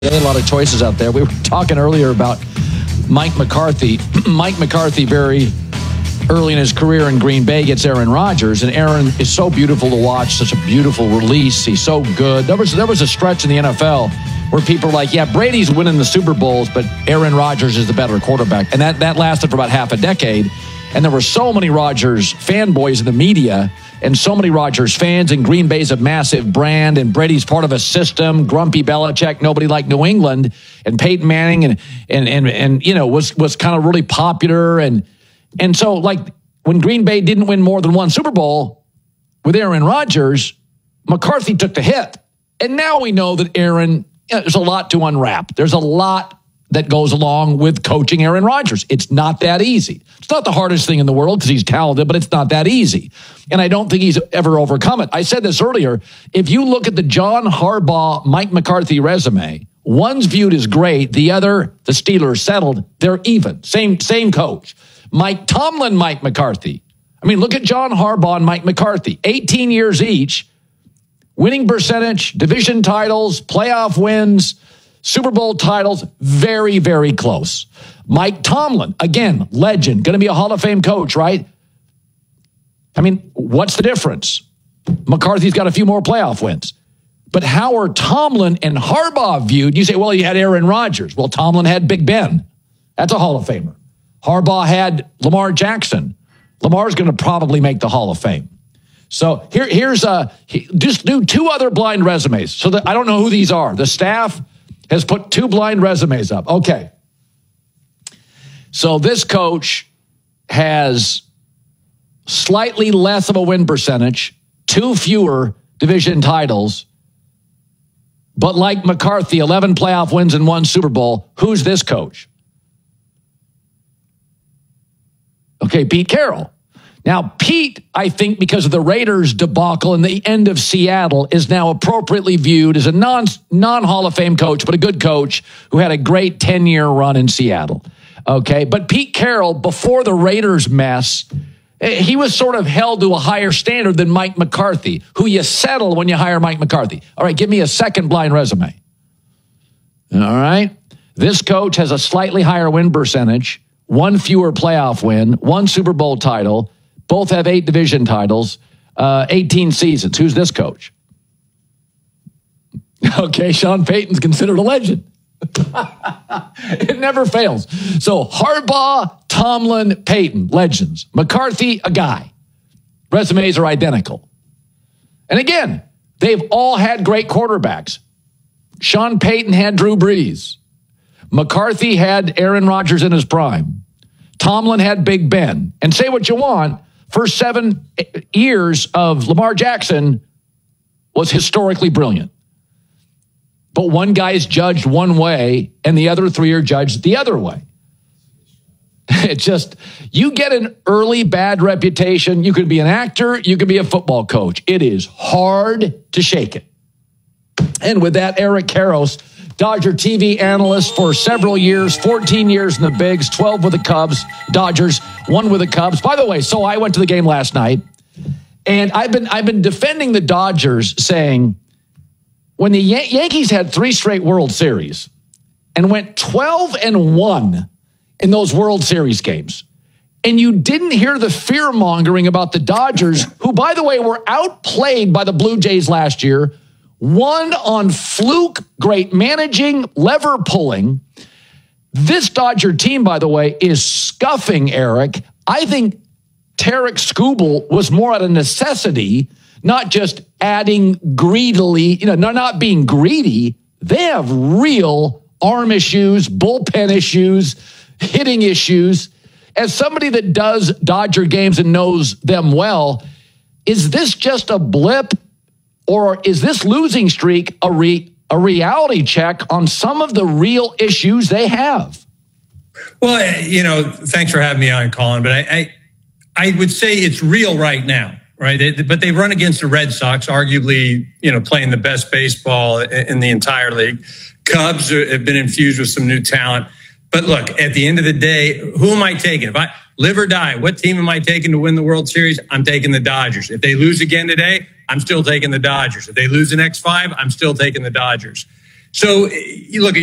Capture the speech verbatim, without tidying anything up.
A lot of choices out there. We were talking earlier about Mike McCarthy. Mike McCarthy, very early in his career in Green Bay, gets Aaron Rodgers, and Aaron is so beautiful to watch, such a beautiful release. He's so good. There was there was a stretch in the N F L where people were like, yeah, Brady's winning the Super Bowls, but Aaron Rodgers is the better quarterback. And that, that lasted for about half a decade. And there were so many Rodgers fanboys in the media and so many Rodgers fans, and Green Bay's a massive brand, and Brady's part of a system. Grumpy Belichick, nobody liked New England, and Peyton Manning, and and and and you know was was kind of really popular, and and so like when Green Bay didn't win more than one Super Bowl with Aaron Rodgers, McCarthy took the hit, and now we know that Aaron, you know, there's a lot to unwrap. There's a lot that goes along with coaching Aaron Rodgers. It's not that easy. It's not the hardest thing in the world because he's talented, but it's not that easy. And I don't think he's ever overcome it. I said this earlier. If you look at the John Harbaugh, Mike McCarthy resume, one's viewed as great. The other, the Steelers settled. They're even. Same, same coach. Mike Tomlin, Mike McCarthy. I mean, look at John Harbaugh and Mike McCarthy. eighteen years each. Winning percentage, division titles, playoff wins, Super Bowl titles, very, very close. Mike Tomlin, again, legend, going to be a Hall of Fame coach, right? I mean, what's the difference? McCarthy's got a few more playoff wins. But how are Tomlin and Harbaugh viewed? You say, well, he had Aaron Rodgers. Well, Tomlin had Big Ben. That's a Hall of Famer. Harbaugh had Lamar Jackson. Lamar's going to probably make the Hall of Fame. So here, here's a, just do two other blind resumes. So that I don't know who these are. The staff has put two blind resumes up. Okay. So this coach has slightly less of a win percentage, two fewer division titles, but like McCarthy, eleven playoff wins and one Super Bowl. Who's this coach? Okay, Pete Carroll. Now, Pete, I think because of the Raiders debacle and the end of Seattle, is now appropriately viewed as a non, non-Hall of Fame coach, but a good coach who had a great ten-year run in Seattle. Okay, but Pete Carroll, before the Raiders mess, he was sort of held to a higher standard than Mike McCarthy, who you settle when you hire Mike McCarthy. All right, give me a second blind resume. All right, this coach has a slightly higher win percentage, one fewer playoff win, one Super Bowl title. Both have eight division titles, uh, eighteen seasons. Who's this coach? Okay, Sean Payton's considered a legend. It never fails. So Harbaugh, Tomlin, Payton, legends. McCarthy, a guy. Resumes are identical. And again, they've all had great quarterbacks. Sean Payton had Drew Brees. McCarthy had Aaron Rodgers in his prime. Tomlin had Big Ben. And say what you want, first seven years of Lamar Jackson was historically brilliant. But one guy is judged one way and the other three are judged the other way. It's just, you get an early bad reputation. You could be an actor. You could be a football coach. It is hard to shake it. And with that, Eric Karros, Dodger T V analyst for several years, fourteen years in the Bigs, twelve with the Cubs, Dodgers, one with the Cubs. By the way, so I went to the game last night, and I've been I've been defending the Dodgers, saying when the Yan- Yankees had three straight World Series and went twelve and one in those World Series games, and you didn't hear the fear-mongering about the Dodgers, who, by the way, were outplayed by the Blue Jays last year, won on fluke, great managing, lever pulling. This Dodger team, by the way, is scuffing, Eric. I think Tarek Skubal was more out of necessity, not just adding greedily, you know, not being greedy. They have real arm issues, bullpen issues, hitting issues. As somebody that does Dodger games and knows them well, is this just a blip? Or is this losing streak a re, a reality check on some of the real issues they have? Well, you know, thanks for having me on, Colin. But I, I, I would say it's real right now, right? They, but they run against the Red Sox, arguably, you know, playing the best baseball in the entire league. Cubs have been infused with some new talent. But look, at the end of the day, who am I taking? If I live or die, what team am I taking to win the World Series? I'm taking the Dodgers. If they lose again today, I'm still taking the Dodgers. If they lose the next five, I'm still taking the Dodgers. So you look,